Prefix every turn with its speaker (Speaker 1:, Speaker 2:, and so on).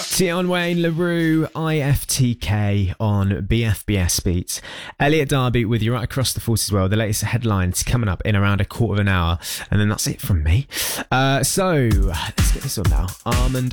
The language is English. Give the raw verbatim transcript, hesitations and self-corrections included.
Speaker 1: Tion Wayne, LaRue, I F T K on B F B S Beats. Elliot Darby with you right across the force as well. The latest headlines coming up in around a quarter of an hour. And then that's it from me. Uh, so, let's get this on now. Armand